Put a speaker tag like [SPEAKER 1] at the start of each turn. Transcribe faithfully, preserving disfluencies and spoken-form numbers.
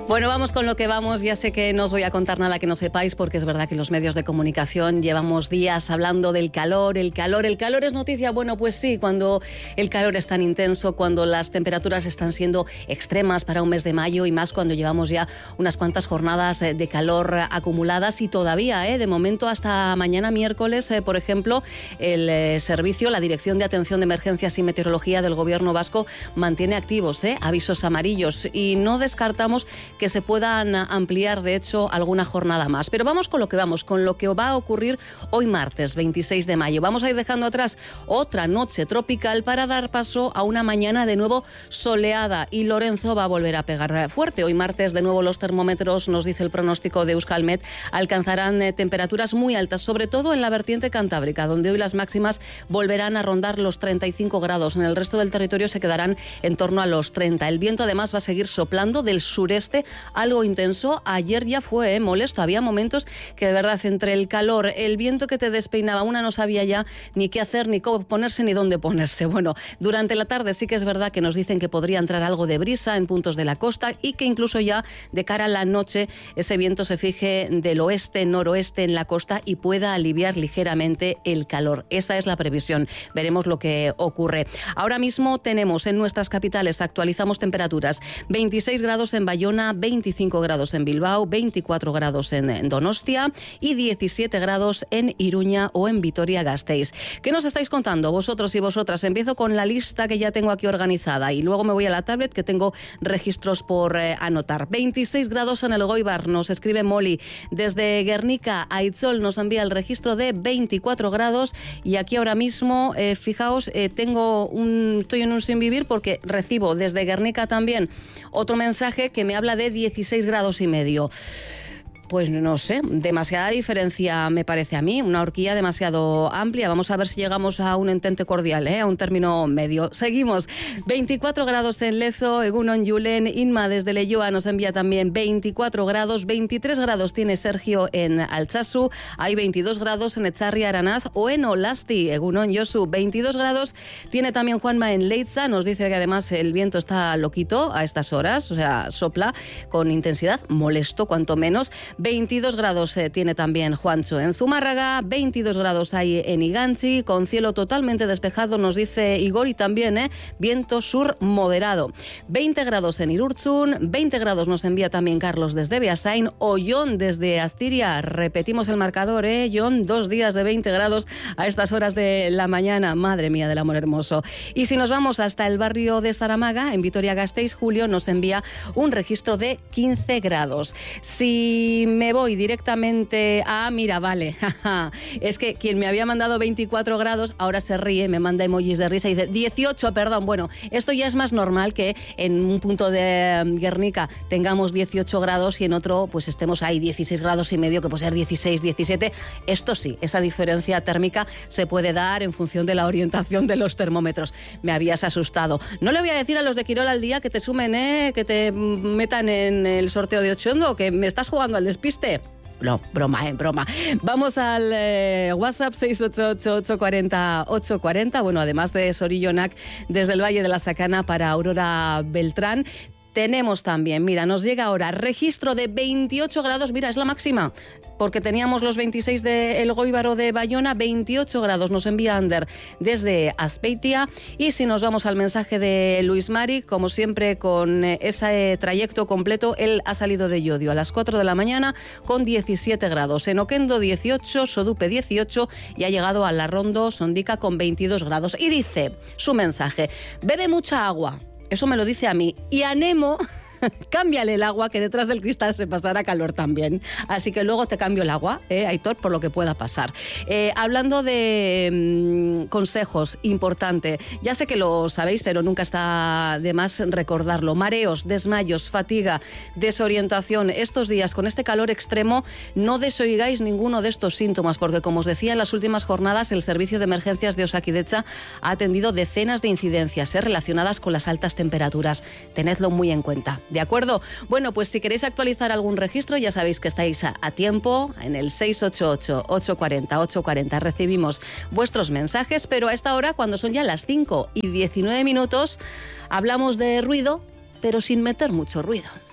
[SPEAKER 1] Bueno, vamos con lo que vamos. Ya sé que no os voy a contar nada que no sepáis, porque es verdad que los medios de comunicación llevamos días hablando del calor, el calor, el calor es noticia. Bueno, pues sí, cuando el calor es tan intenso, cuando las temperaturas están siendo extremas para un mes de mayo y más cuando llevamos ya unas cuantas jornadas de calor acumuladas y todavía, ¿eh? de momento hasta mañana miércoles, eh, por ejemplo, el eh, servicio, la Dirección de Atención de Emergencias y Meteorología del Gobierno vasco mantiene activos ¿eh? avisos amarillos y no descartamos que se puedan ampliar, de hecho, alguna jornada más. Pero vamos con lo que vamos, con lo que va a ocurrir hoy martes veintiséis de mayo. Vamos a ir dejando atrás otra noche tropical para dar paso a una mañana de nuevo soleada y Lorenzo va a volver a pegar fuerte. Hoy martes de nuevo los termómetros, nos dice el pronóstico de Euskalmet, alcanzarán eh, temperaturas muy altas, sobre todo en la vertiente cantábrica, donde hoy las máximas volverán a rondar los treinta y cinco grados. En el resto del territorio se quedarán en torno a los treinta. El viento además va a seguir soplando del sureste, algo intenso. Ayer ya fue eh, molesto, había momentos que de verdad entre el calor, el viento que te despeinaba, una no sabía ya ni qué hacer, ni cómo ponerse, ni dónde ponerse. Bueno, durante la tarde sí que es verdad que nos dicen que podría entrar algo de brisa en puntos de la costa y que incluso ya de cara a la noche ese viento se fije del oeste, noroeste en la costa y pueda aliviar ligeramente el calor. Esa es la previsión. Veremos lo que ocurre. Ahora mismo tenemos en nuestras capitales, actualizamos temperaturas, veintiséis grados en Bayona, veinticinco grados en Bilbao, veinticuatro grados en Donostia y diecisiete grados en Iruña o en Vitoria-Gasteiz. ¿Qué nos estáis contando vosotros y vosotras? Empiezo con la lista que ya tengo aquí organizada y luego me voy a la tablet que tengo registros por eh, anotar. veintiséis grados en el Elgoibar, nos escribe Molly. Desde Guernica, Aitzol nos envía el registro de veinticuatro grados y aquí ahora mismo, eh, fijaos, eh, tengo un, estoy en un sin vivir porque recibo desde Guernica también otro mensaje que me habla de dieciséis grados y medio. Pues no sé, demasiada diferencia me parece a mí, una horquilla demasiado amplia. Vamos a ver si llegamos a un entente cordial, ¿eh? a un término medio. Seguimos, veinticuatro grados en Lezo, Egunon Julen, Inma desde Leioa nos envía también veinticuatro grados, veintitrés grados tiene Sergio en Altsasu, hay veintidós grados en Etzarri Aranaz o en Olasti, Egunon Josu, veintidós grados tiene también Juanma en Leitza, nos dice que además el viento está loquito a estas horas, o sea, sopla con intensidad, molesto cuanto menos. veintidós grados eh, tiene también Juancho en Zumárraga, veintidós grados hay en Igantzi, con cielo totalmente despejado, nos dice Igor, y también eh, viento sur moderado. veinte grados en Irurzun, veinte grados nos envía también Carlos desde Beasain, o Jon desde Astiria. Repetimos el marcador, ¿eh? Jon, dos días de veinte grados a estas horas de la mañana. Madre mía del amor hermoso. Y si nos vamos hasta el barrio de Zaramaga, en Vitoria-Gasteiz, Julio nos envía un registro de quince grados. Si me voy directamente a... Mira, vale, es que quien me había mandado veinticuatro grados ahora se ríe, me manda emojis de risa y dice dieciocho, perdón. Bueno, esto ya es más normal que en un punto de Guernica tengamos dieciocho grados y en otro pues estemos ahí dieciséis grados y medio, que puede ser dieciséis, diecisiete. Esto sí, esa diferencia térmica se puede dar en función de la orientación de los termómetros. Me habías asustado. No le voy a decir a los de Quirol al día que te sumen, ¿eh? que te metan en el sorteo de Ochondo, que me estás jugando al despiste. No, broma, eh, broma. Vamos al eh, WhatsApp seis ocho ocho, ocho cuatro cero, ocho cuatro cero. Bueno, además de Sorillonac, desde el Valle de la Sacana para Aurora Beltrán. Tenemos también, mira, nos llega ahora registro de veintiocho grados, mira, es la máxima, porque teníamos los veintiséis de Elgoibar o de Bayona, veintiocho grados nos envía Ander desde Azpeitia. Y si nos vamos al mensaje de Luis Mari, como siempre con ese trayecto completo, él ha salido de Llodio a las cuatro de la mañana con diecisiete grados, en Oquendo dieciocho, Sodupe dieciocho y ha llegado a La Rondo, Sondica con veintidós grados. Y dice su mensaje, bebe mucha agua. Eso me lo dice a mí. Y a Nemo, cámbiale el agua, que detrás del cristal se pasará calor también. Así que luego te cambio el agua, ¿eh, Aitor, por lo que pueda pasar. Eh, hablando de mmm, consejos, importante. Ya sé que lo sabéis, pero nunca está de más recordarlo. Mareos, desmayos, fatiga, desorientación. Estos días, con este calor extremo, no desoigáis ninguno de estos síntomas, porque como os decía en las últimas jornadas, el Servicio de Emergencias de Osakidetza ha atendido decenas de incidencias ¿eh? relacionadas con las altas temperaturas. Tenedlo muy en cuenta. ¿De acuerdo? Bueno, pues si queréis actualizar algún registro, ya sabéis que estáis a, a tiempo. En el seis ocho ocho, ocho cuatro cero, ocho cuatro cero recibimos vuestros mensajes, pero a esta hora, cuando son ya las cinco y diecinueve minutos, hablamos de ruido, pero sin meter mucho ruido.